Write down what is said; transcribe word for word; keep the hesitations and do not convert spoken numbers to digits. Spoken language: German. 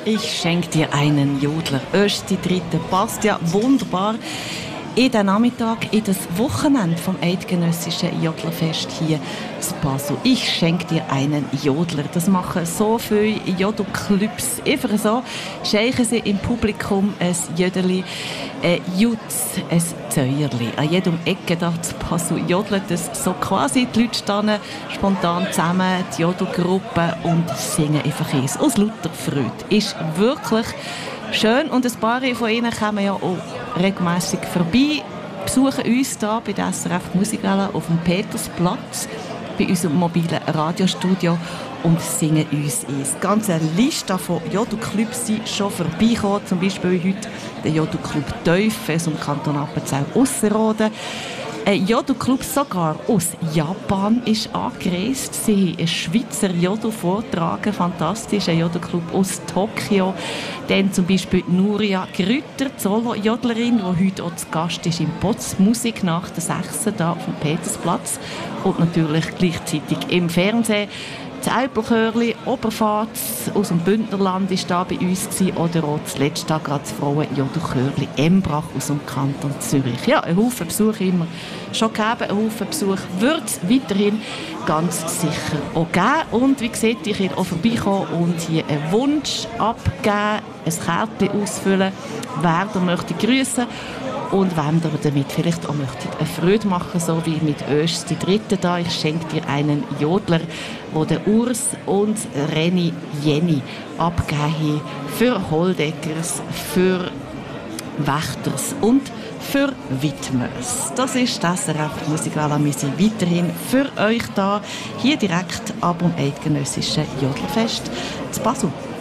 Ich schenke dir einen Jodler. Östi dritte passt ja wunderbar in den Nachmittag, in das Wochenende vom Eidgenössischen Jodlerfest hier zu Basel. Ich schenke dir einen Jodler. Das machen so viele Jodelclubs. Einfach so schenken sie im Publikum ein Jödeli, ein Jutz, ein Zäuerli. An jedem Ecke da zu Basel jodelt es so quasi. Die Leute stehen spontan zusammen, die Jodelgruppe, und singen einfach eins aus lauter Freude. Ist wirklich schön, und ein paar von ihnen kommen ja auch regelmässig vorbei, besuchen uns hier bei der S R F Musikhalle auf dem Petersplatz, bei unserem mobilen Radiostudio, und singen uns ein. Die ganze Liste von Jodelclubs sind schon vorbeigekommen, zum Beispiel heute der Jodelclub Teufel aus dem Kanton Appenzell-Ausserrhoden. Ein Jodelclub sogar aus Japan ist angereist. Sie haben einen Schweizer Jodel vortragen, fantastisch. Ein Jodelclub aus Tokio. Dann zum Beispiel Nuria Grütter, die Solo-Jodlerin, die heute auch zu Gast ist im Potz Musik nach der sechs hier auf dem Petersplatz. Und natürlich gleichzeitig im Fernsehen. Das Alpenchörli Oberpfalz aus dem Bündnerland war da bei uns gewesen, oder auch zuletzt da gerade das Frauen-Jodelchörli Embrach aus dem Kanton Zürich. Ja, ein Haufen Besuch immer schon gegeben, ein Haufen Besuch wird es weiterhin ganz sicher auch geben. Und wie gesagt, ich kann auch vorbeikommen und hier einen Wunsch abgeben, ein Kärtchen ausfüllen, wer da möchte grüßen und wem ihr damit vielleicht auch möchtet eine Freude machen, so wie mit Öst die Dritte da. Ich schenke dir einen Jodler, wo der Urs und Reni Jenny abgegeben haben für Holdeckers, für Wächters und für Widmers. Das ist das S R F Musikhalle. Wir sind weiterhin für euch da, hier direkt ab dem Eidgenössischen Jodlerfest zu Basel.